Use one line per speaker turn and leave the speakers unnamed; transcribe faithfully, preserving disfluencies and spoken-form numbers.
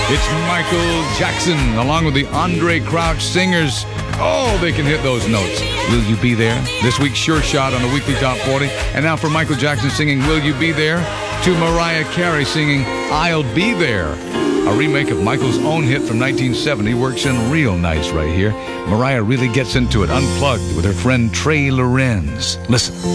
It's Michael Jackson along with the Andre Crouch Singers. Oh, they can hit those notes. Will You Be There? This week's Sure Shot on the Weekly Top forty. And now for Michael Jackson singing Will You Be There, to Mariah Carey singing I'll Be There. A remake of Michael's own hit from nineteen seventy works in real nice right here. Mariah really gets into it unplugged with her friend Trey Lorenz. Listen.